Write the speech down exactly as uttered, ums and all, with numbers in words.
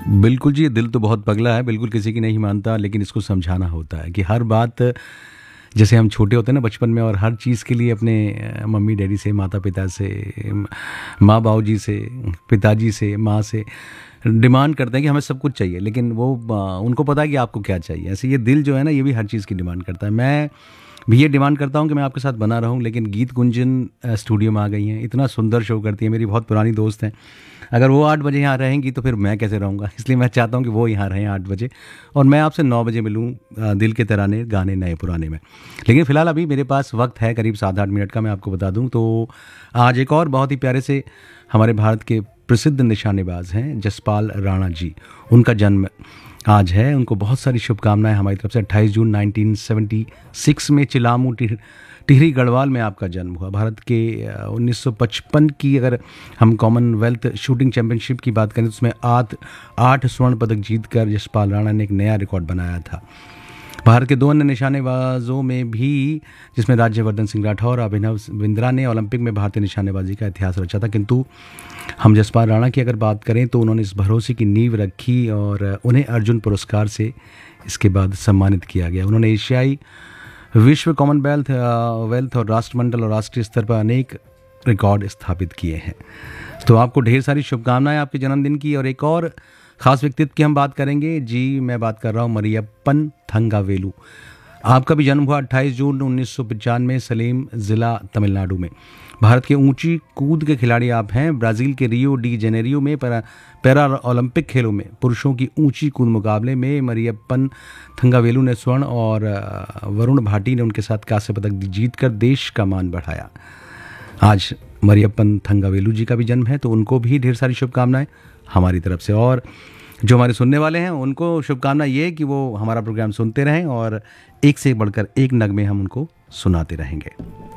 बिल्कुल जी, ये दिल तो बहुत पगला है, बिल्कुल किसी की नहीं मानता, लेकिन इसको समझाना होता है कि हर बात, जैसे हम छोटे होते हैं ना बचपन में, और हर चीज़ के लिए अपने अ, मम्मी डैडी से, माता पिता से, म- माँ बाबू जी से, पिताजी से, माँ से डिमांड करते हैं कि हमें सब कुछ चाहिए, लेकिन वो अ, उनको पता है कि आपको क्या चाहिए। ऐसे ये दिल जो है ना, ये भी हर चीज़ की डिमांड करता है। मैं भी ये डिमांड करता हूँ कि मैं आपके साथ बना रहूँ, लेकिन गीत गुंजन अ, स्टूडियो में आ गई हैं, इतना सुंदर शो करती है, मेरी बहुत पुरानी दोस्त हैं। अगर वो आठ बजे यहाँ रहेंगी तो फिर मैं कैसे रहूँगा, इसलिए मैं चाहता हूँ कि वो यहाँ रहें आठ बजे, और मैं आपसे नौ बजे मिलूँ अ, दिल के तराने गाने नए पुराने में। लेकिन फ़िलहाल अभी मेरे पास वक्त है करीब सात आठ मिनट का, मैं आपको बता दूँ तो आज एक और बहुत ही प्यारे से हमारे भारत के प्रसिद्ध निशानेबाज हैं जसपाल राणा जी, उनका जन्म आज है। उनको बहुत सारी शुभकामनाएं हमारी तरफ से। अट्ठाईस जून नाइनटीन सेवेंटी सिक्स में चिलामू टिह टिहरी गढ़वाल में आपका जन्म हुआ। भारत के अ, उन्नीस सौ पचपन की अगर हम कॉमनवेल्थ शूटिंग चैंपियनशिप की बात करें तो उसमें आठ आठ स्वर्ण पदक जीतकर जसपाल राणा ने एक नया रिकॉर्ड बनाया था। भारत के दो अन्य निशानेबाजों में भी, जिसमें राज्यवर्धन सिंह राठौर और अभिनव बिंद्रा ने ओलंपिक में भारतीय निशानेबाजी का इतिहास रचा था, किंतु हम जसपाल राणा की अगर बात करें तो उन्होंने इस भरोसे की नींव रखी और उन्हें अर्जुन पुरस्कार से इसके बाद सम्मानित किया गया। उन्होंने एशियाई, विश्व, कॉमनवेल्थ अ, वेल्थ और राष्ट्रमंडल और राष्ट्रीय स्तर पर अनेक रिकॉर्ड स्थापित किए हैं। तो आपको ढेर सारी शुभकामनाएं आपके जन्मदिन की। और एक और खास व्यक्तित्व की हम बात करेंगे जी, मैं बात कर रहा हूँ मरियप्पन थंगावेलु। आपका भी जन्म हुआ अट्ठाईस जून उन्नीस सौ पचानवे सलेम ज़िला तमिलनाडु में। भारत के ऊंची कूद के खिलाड़ी आप हैं। ब्राज़ील के रियो डी जेनेरियो में पैरा पैरा ओलंपिक खेलों में पुरुषों की ऊंची कूद मुकाबले में मरियप्पन थंगावेलु ने स्वर्ण और अ, वरुण भाटी ने उनके साथ कांस्य पदक जीतकर देश का मान बढ़ाया। आज मरियप्पन थंगावेलु जी का भी जन्म है, तो उनको भी ढेर सारी शुभकामनाएं हमारी तरफ से। और जो हमारे सुनने वाले हैं उनको शुभकामना ये कि वो हमारा प्रोग्राम सुनते रहें और एक से बढ़कर एक नगमे हम उनको सुनाते रहेंगे।